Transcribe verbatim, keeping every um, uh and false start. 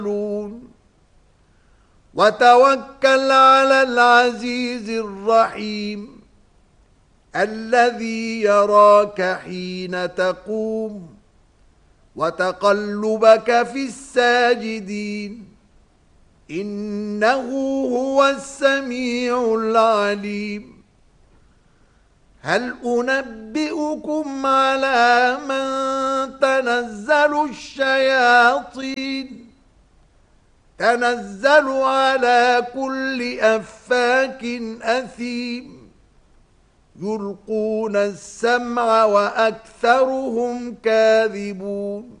وتوكل على العزيز الرحيم الذي يراك حين تقوم وتقلبك في الساجدين إنه هو السميع العليم. هل أنبئكم على من تنزل الشياطين تنزل على كل أفاك أثيم يلقون السمع وأكثرهم كاذبون.